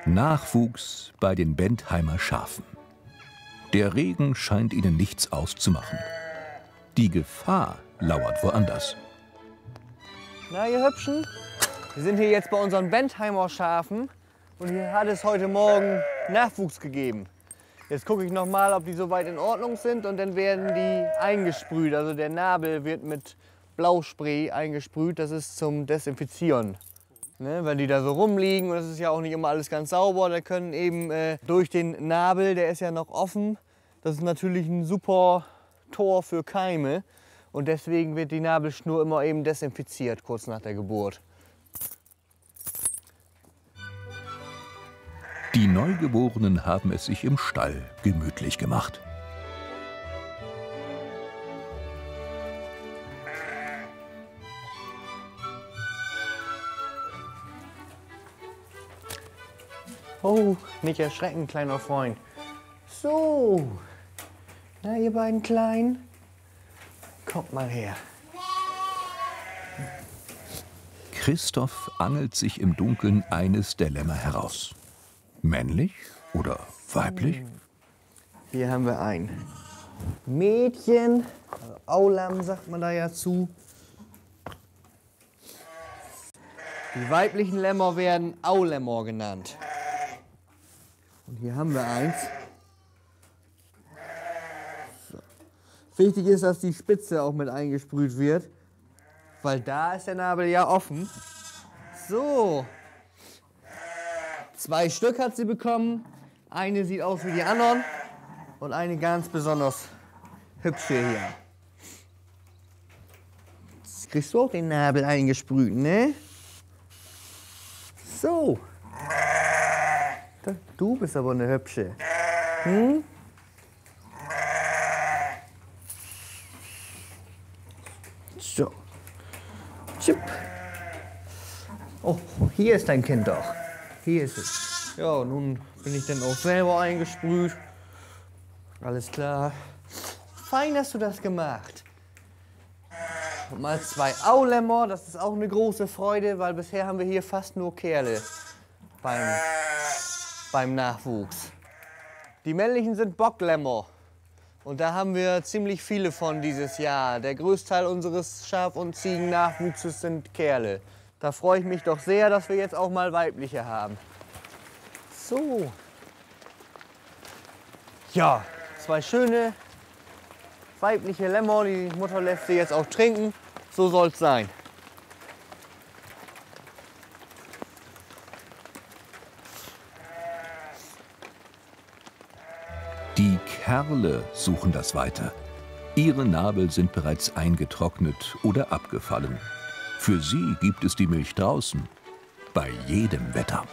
Nachwuchs bei den Bentheimer Schafen. Der Regen scheint ihnen nichts auszumachen. Die Gefahr lauert woanders. Na, ihr Hübschen, wir sind hier jetzt bei unseren Bentheimer Schafen und hier hat es heute Morgen Nachwuchs gegeben. Jetzt gucke ich noch mal, ob die soweit in Ordnung sind und dann werden die eingesprüht. Also der Nabel wird mit Blauspray eingesprüht, das ist zum Desinfizieren. Ne, wenn die da so rumliegen und es ist ja auch nicht immer alles ganz sauber, da können eben durch den Nabel, der ist ja noch offen, das ist natürlich ein super Tor für Keime und deswegen wird die Nabelschnur immer eben desinfiziert kurz nach der Geburt. Die Neugeborenen haben es sich im Stall gemütlich gemacht. Oh, nicht erschrecken, kleiner Freund. So, na ihr beiden Kleinen, kommt mal her. Christoph angelt sich im Dunkeln eines der Lämmer heraus. Männlich oder weiblich? Hier haben wir ein Mädchen, also Aulamm sagt man da ja zu. Die weiblichen Lämmer werden Aulämmer genannt. Und hier haben wir eins. So. Wichtig ist, dass die Spitze auch mit eingesprüht wird, weil da ist der Nabel ja offen. So. 2 Stück hat sie bekommen. Eine sieht aus wie die anderen und eine ganz besonders hübsche hier. Jetzt kriegst du auch den Nabel eingesprüht, ne? So. Du bist aber eine hübsche. Hm? So. Chip. Oh, hier ist dein Kind doch. Hier ist es. Ja, nun bin ich dann auch selber eingesprüht. Alles klar. Fein hast du das gemacht. Und mal 2 Aulämmer, das ist auch eine große Freude, weil bisher haben wir hier fast nur Kerle beim Nachwuchs. Die männlichen sind Bocklämmer. Und da haben wir ziemlich viele von dieses Jahr. Der Größteil unseres Schaf- und Ziegen-Nachwuchses sind Kerle. Da freue ich mich doch sehr, dass wir jetzt auch mal weibliche haben. So. Ja, 2 schöne weibliche Lämmer. Die Mutter lässt sie jetzt auch trinken. So soll es sein. Die Kerle suchen das weiter. Ihre Nabel sind bereits eingetrocknet oder abgefallen. Für sie gibt es die Milch draußen, bei jedem Wetter.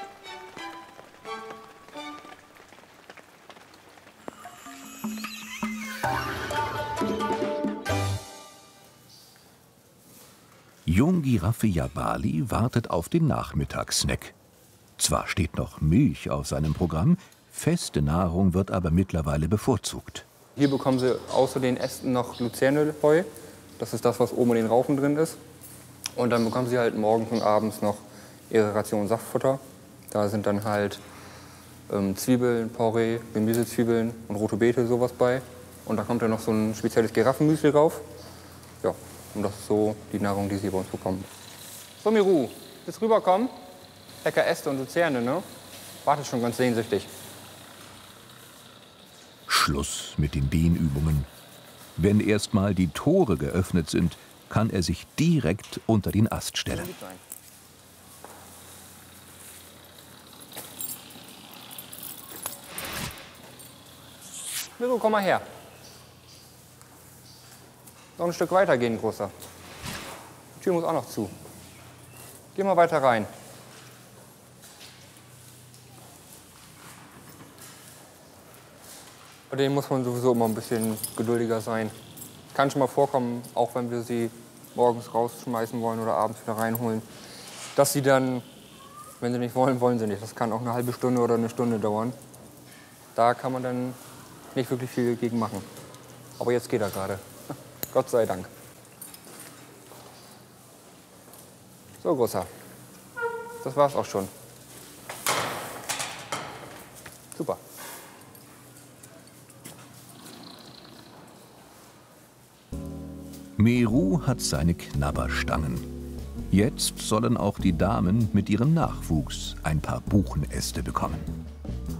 Junggiraffe Jabali wartet auf den Nachmittagssnack. Zwar steht noch Milch auf seinem Programm, feste Nahrung wird aber mittlerweile bevorzugt. Hier bekommen sie außer den Ästen noch Luzerneheu. Das ist das, was oben in den Raufen drin ist. Und dann bekommen sie halt morgens und abends noch ihre Ration Saftfutter. Da sind dann halt Zwiebeln, Porree, Gemüsezwiebeln und rote Beete, sowas bei. Und da kommt dann noch so ein spezielles Giraffenmüsli rauf. Ja, und das ist so die Nahrung, die sie bei uns bekommen. So, Miru, willst rüberkommen? Lecker Äste und Luzerne, ne? Wartet schon ganz sehnsüchtig. Schluss mit den Dehnübungen. Wenn erstmal die Tore geöffnet sind, kann er sich direkt unter den Ast stellen. Miru, komm mal her. Noch ein Stück weiter gehen, Großer. Die Tür muss auch noch zu. Geh mal weiter rein. Bei denen muss man sowieso immer ein bisschen geduldiger sein. Kann schon mal vorkommen, auch wenn wir sie morgens rausschmeißen wollen oder abends wieder reinholen, dass sie dann, wenn sie nicht wollen, wollen sie nicht. Das kann auch eine halbe Stunde oder eine Stunde dauern. Da kann man dann nicht wirklich viel gegen machen. Aber jetzt geht er gerade. Gott sei Dank. So, Großer. Das war's auch schon. Super. Meru hat seine Knabberstangen. Jetzt sollen auch die Damen mit ihrem Nachwuchs ein paar Buchenäste bekommen.